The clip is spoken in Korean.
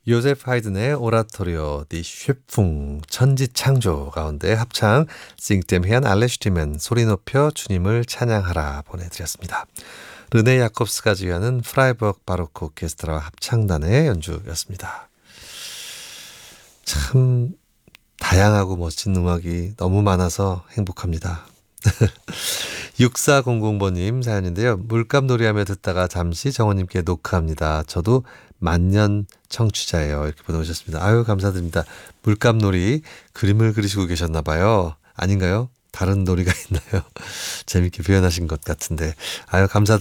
요세프 하이든의 오라토리오 디 쉐풍 천지창조 가운데 합창 싱템히안 알레슈티멘 소리 높여 주님을 찬양하라 보내드렸습니다. 르네 야콥스가 지휘하는 프라이버그 바로크 오케스트라와 합창단의 연주였습니다. 참 다양하고 멋진 음악이 너무 많아서 행복합니다. 6400번님 사연인데요. 물감놀이하며 듣다가 잠시 정원님께 녹화합니다. 저도 만년 청취자예요. 이렇게 보내오셨습니다. 아유 감사드립니다. 물감놀이 그림을 그리시고 계셨나 봐요. 아닌가요? 다른 놀이가 있나요? 재밌게 표현하신 것 같은데 아유 감사드립니다.